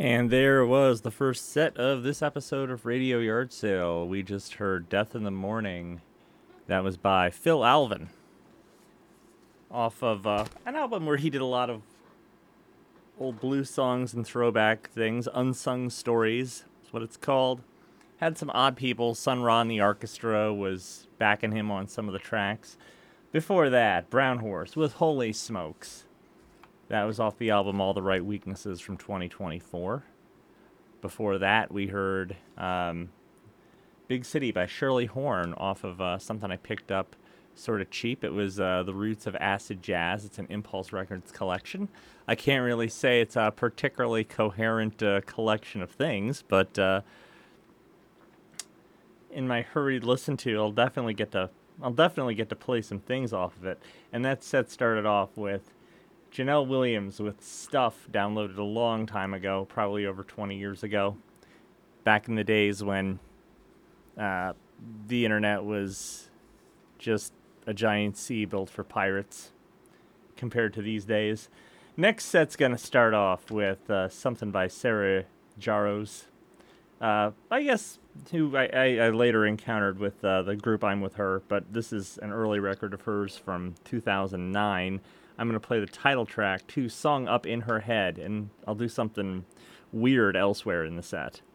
And there was the first set of this episode of Radio Yard Sale. We just heard Death in the Morning. That was by Phil Alvin. Off of an album where he did a lot of old blues songs and throwback things. Unsung Stories is what it's called. Had some odd people. Sun Ra and the Orchestra was backing him on some of the tracks. Before that, Brown Horse with Holy Smokes. That was off the album All the Right Weaknesses from 2024. Before that, we heard Big City by Shirley Horn off of something I picked up sort of cheap. It was The Roots of Acid Jazz. It's an Impulse Records collection. I can't really say it's a particularly coherent collection of things, but in my hurried listen to, I'll definitely get to play some things off of it. And that set started off with Janelle Williams with Stuff, downloaded a long time ago, probably over 20 years ago, back in the days when the internet was just a giant sea built for pirates compared to these days. Next set's going to start off with something by Sarah Jaros, I guess, who I later encountered with the group I'm With Her, but this is an early record of hers from 2009. I'm going to play the title track to Song Up in Her Head, and I'll do something weird elsewhere in the set.